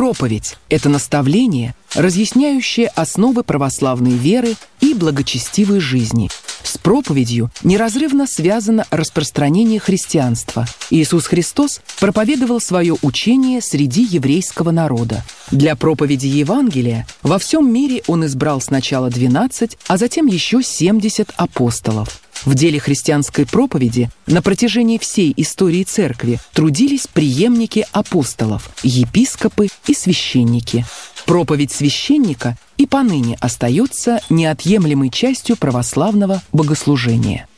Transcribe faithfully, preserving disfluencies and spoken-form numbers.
Проповедь – это наставление, разъясняющее основы православной веры и благочестивой жизни. С проповедью неразрывно связано распространение христианства. Иисус Христос проповедовал свое учение среди еврейского народа. Для проповеди Евангелия во всем мире Он избрал сначала двенадцать, а затем еще семьдесят апостолов. В деле христианской проповеди на протяжении всей истории Церкви трудились преемники апостолов, епископы и священники. Проповедь священника и поныне остается неотъемлемой частью православного богослужения.